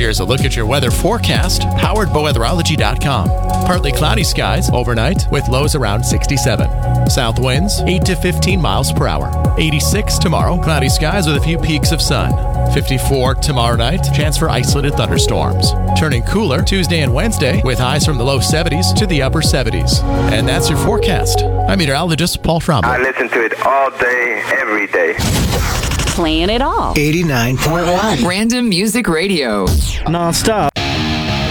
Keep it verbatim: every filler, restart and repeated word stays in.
Here's a look at your weather forecast, powered by weatherology dot com. Partly cloudy skies overnight with lows around sixty-seven. South winds eight to fifteen miles per hour. eighty-six tomorrow, cloudy skies with a few peaks of sun. fifty-four tomorrow night, chance for isolated thunderstorms. Turning cooler Tuesday and Wednesday with highs from the low seventies to the upper seventies. And that's your forecast. I'm meteorologist Paul Fromber. I listen to it all day, every day. Playing it all. eighty-nine point one. Random Music Radio. Non-stop.